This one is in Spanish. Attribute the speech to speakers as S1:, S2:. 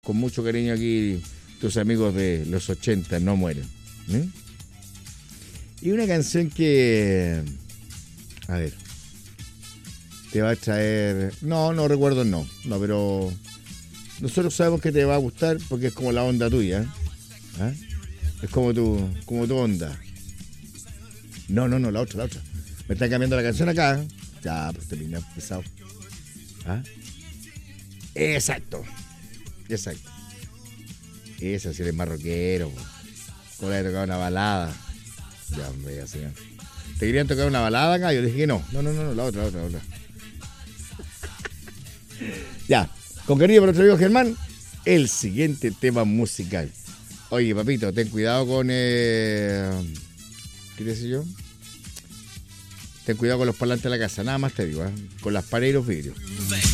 S1: con mucho cariño aquí, tus amigos de los 80 no mueren. Y una canción que, a ver, te va a traer, no recuerdo no, pero nosotros sabemos que te va a gustar porque es como la onda tuya, ¿eh? Es como tu onda. No, la otra. Me están cambiando la canción acá. Ya, pues terminé pesado. ¿Ah? Exacto. Esa, si eres más rockero. ¿Cómo le he tocado una balada? Ya, hombre, ya sé. ¿Te querían tocar una balada acá? Yo dije que no. No, la otra. Ya, con cariño para nuestro amigo Germán, el siguiente tema musical. Oye, papito, ten cuidado con... ¿qué te decía yo? Ten cuidado con los parlantes de la casa, nada más te digo, ¿eh? Con las paredes y los vidrios.